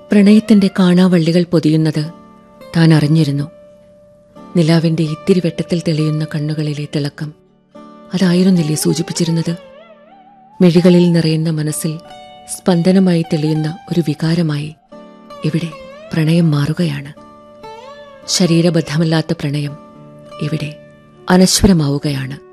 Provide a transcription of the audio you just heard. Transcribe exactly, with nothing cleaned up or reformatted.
പ്രണയത്തിന്റെ കാണാവള്ളികൾ പൊതിയുന്നത് താൻ അറിഞ്ഞിരുന്നു. നിലാവിന്റെ ഇത്തിരി വെട്ടത്തിൽ തെളിയുന്ന കണ്ണുകളിലെ തിളക്കം അതായിരുന്നില്ലേ സൂചിപ്പിച്ചിരുന്നത്? മിഴികളിൽ നിറയുന്ന മനസ്സിൽ സ്പന്ദനമായി തെളിയുന്ന ഒരു വികാരമായി ഇവിടെ പ്രണയം മാറുകയാണ്. ശരീരബദ്ധമല്ലാത്ത പ്രണയം ഇവിടെ അനശ്വരമാവുകയാണ്.